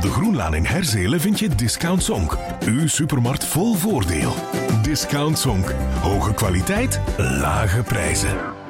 de Groenlaan in Herzelen vind je Discount Zonk. Uw supermarkt vol voordeel. Discount Zonk. Hoge kwaliteit, lage prijzen.